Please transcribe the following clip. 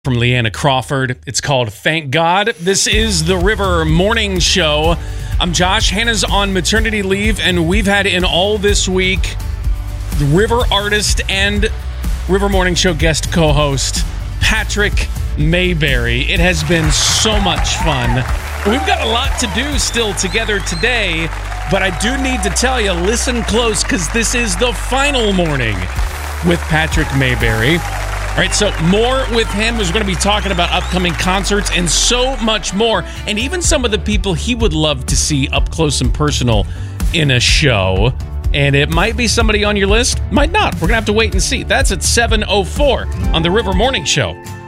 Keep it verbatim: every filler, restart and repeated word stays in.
From Leanna Crawford. It's called Thank God. This is the River Morning Show. I'm Josh. Hannah's on maternity leave, and we've had in all this week the River artist and River Morning Show guest co-host Patrick Mayberry. It has been so much fun. We've got a lot to do still together today, but I do need to tell you, listen close, because this is the final morning with Patrick Mayberry. All right, so more with him. We're going to be talking about upcoming concerts and so much more, and even some of the people he would love to see up close and personal in a show. And it might be somebody on your list, might not. We're going to have to wait and see. That's at seven oh four on the River Morning Show.